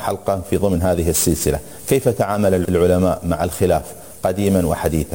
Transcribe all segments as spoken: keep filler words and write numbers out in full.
حلقة في ضمن هذه السلسلة، كيف تعامل العلماء مع الخلاف قديما وحديثا.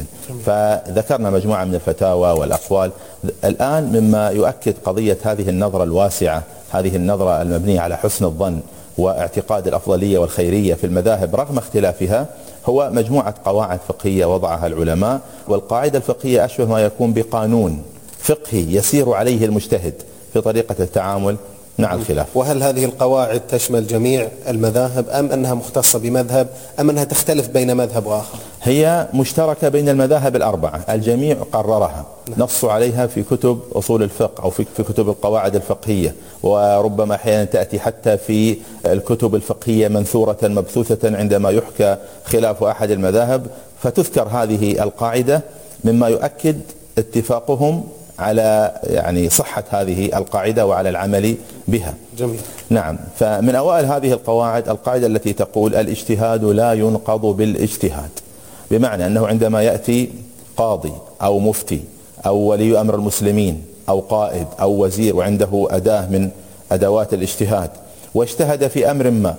فذكرنا مجموعة من الفتاوى والأقوال. الآن مما يؤكد قضية هذه النظرة الواسعة، هذه النظرة المبنية على حسن الظن واعتقاد الأفضلية والخيرية في المذاهب رغم اختلافها، هو مجموعة قواعد فقهية وضعها العلماء. والقاعدة الفقهية أشبه ما يكون بقانون فقهي يسير عليه المجتهد في طريقة التعامل مع الخلاف. وهل هذه القواعد تشمل جميع المذاهب أم أنها مختصة بمذهب أم أنها تختلف بين مذهب وآخر؟ هي مشتركة بين المذاهب الأربعة، الجميع قررها، نصوا عليها في كتب أصول الفقه أو في كتب القواعد الفقهية، وربما أحيانا تأتي حتى في الكتب الفقهية منثورة مبثوثة عندما يحكى خلاف أحد المذاهب فتذكر هذه القاعدة، مما يؤكد اتفاقهم على يعني صحة هذه القاعدة وعلى العمل بها. جميل. نعم. فمن أوائل هذه القواعد القاعدة التي تقول الاجتهاد لا ينقض بالاجتهاد، بمعنى أنه عندما يأتي قاضي أو مفتي أو ولي أمر المسلمين أو قائد أو وزير وعنده أداة من أدوات الاجتهاد واجتهد في أمر ما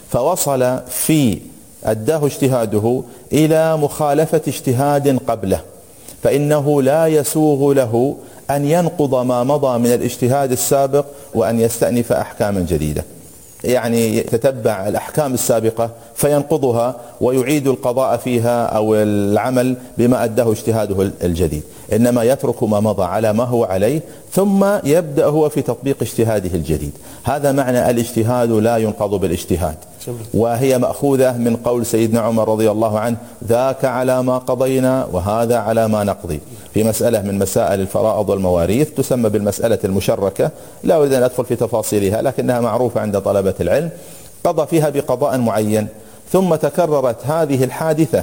فوصل في أداه اجتهاده إلى مخالفة اجتهاد قبله، فإنه لا يسوغ له أن ينقض ما مضى من الاجتهاد السابق وأن يستأنف أحكاما جديدة، يعني يتتبع الأحكام السابقة فينقضها ويعيد القضاء فيها أو العمل بما أداه اجتهاده الجديد، إنما يترك ما مضى على ما هو عليه ثم يبدأ هو في تطبيق اجتهاده الجديد. هذا معنى الاجتهاد لا ينقض بالاجتهاد، وهي مأخوذة من قول سيدنا عمر رضي الله عنه: ذاك على ما قضينا وهذا على ما نقضي، في مسألة من مسائل الفرائض والمواريث تسمى بالمسألة المشركة، لا أريد أن أدخل في تفاصيلها لكنها معروفة عند طلبة العلم. قضى فيها بقضاء معين ثم تكررت هذه الحادثة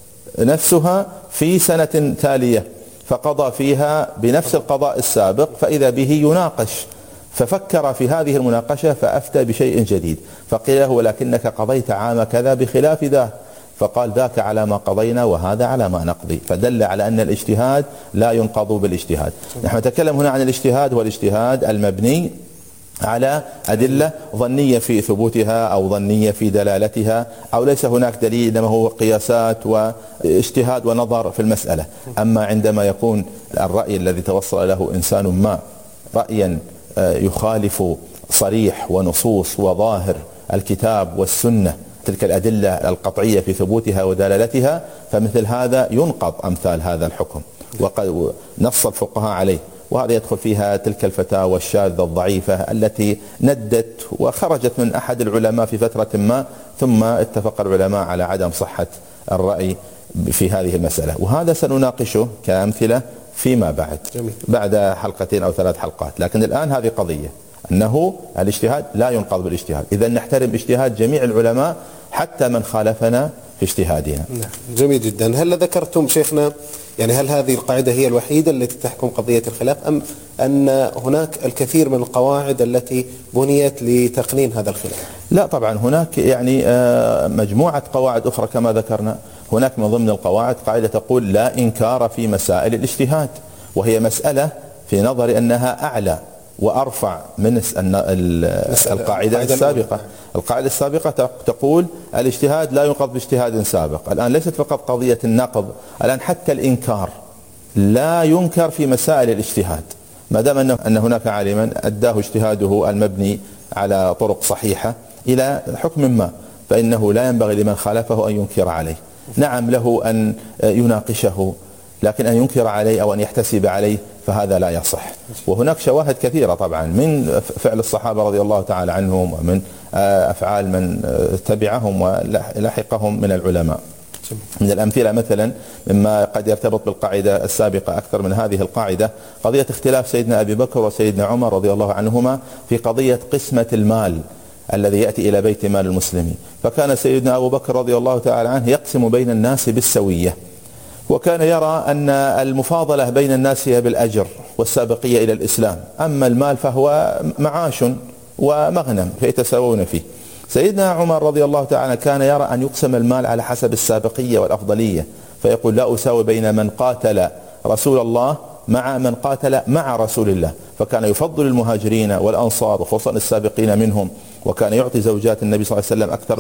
نفسها في سنة تالية فقضى فيها بنفس القضاء السابق، فإذا به يناقش، ففكر في هذه المناقشة فأفتى بشيء جديد، فقيل له: ولكنك قضيت عام كذا بخلاف ذا، فقال: ذاك على ما قضينا وهذا على ما نقضي، فدل على أن الاجتهاد لا ينقض بالاجتهاد. نحن نتكلم هنا عن الاجتهاد والاجتهاد المبني على أدلة ظنية في ثبوتها أو ظنية في دلالتها، أو ليس هناك دليل إنما هو قياسات واجتهاد ونظر في المسألة. أما عندما يكون الرأي الذي توصل له إنسان ما رأيا يخالف صريح ونصوص وظاهر الكتاب والسنة، تلك الأدلة القطعية في ثبوتها ودلالتها، فمثل هذا ينقض أمثال هذا الحكم، وقد نص الفقهاء عليه. وهذا يدخل فيها تلك الفتاوى الشاذة الضعيفة التي ندت وخرجت من أحد العلماء في فترة ما، ثم اتفق العلماء على عدم صحة الرأي في هذه المسألة، وهذا سنناقشه كأمثلة فيما بعد جميل. بعد حلقتين أو ثلاث حلقات. لكن الآن هذه قضية أنه الاجتهاد لا ينقض بالاجتهاد، إذا نحترم اجتهاد جميع العلماء حتى من خالفنا في اجتهادنا. نعم. جميل جدا. هل ذكرتم شيخنا يعني هل هذه القاعدة هي الوحيدة التي تحكم قضية الخلاف أم أن هناك الكثير من القواعد التي بنيت لتقنين هذا الخلاف؟ لا طبعا هناك يعني مجموعة قواعد أخرى كما ذكرنا. هناك من ضمن القواعد قاعدة تقول لا إنكار في مسائل الاجتهاد، وهي مسألة في نظري أنها أعلى وأرفع من القاعدة السابقة. القاعدة السابقة تقول الاجتهاد لا ينقض باجتهاد سابق. الآن ليست فقط قضية النقض، الآن حتى الإنكار لا ينكر في مسائل الاجتهاد، ما دام أن هناك عالما أداه اجتهاده المبني على طرق صحيحة إلى حكم ما، فإنه لا ينبغي لمن خالفه أن ينكر عليه. نعم له أن يناقشه، لكن أن ينكر عليه أو أن يحتسب عليه فهذا لا يصح. وهناك شواهد كثيرة طبعا من فعل الصحابة رضي الله تعالى عنهم ومن أفعال من تبعهم ولحقهم من العلماء. من الأمثلة مثلا مما قد يرتبط بالقاعدة السابقة أكثر من هذه القاعدة قضية اختلاف سيدنا أبي بكر وسيدنا عمر رضي الله عنهما في قضية قسمة المال الذي يأتي إلى بيت مال المسلمين. فكان سيدنا أبو بكر رضي الله تعالى عنه يقسم بين الناس بالسوية، وكان يرى أن المفاضلة بين الناس هي بالأجر والسابقية إلى الإسلام، أما المال فهو معاش ومغنم فيتساوون فيه. سيدنا عمر رضي الله تعالى كان يرى أن يقسم المال على حسب السابقية والأفضلية، فيقول لا أساوي بين من قاتل رسول الله مع من قاتل مع رسول الله، فكان يفضل المهاجرين والأنصار وخصوصا السابقين منهم، وكان يعطي زوجات النبي صلى الله عليه وسلم أكثر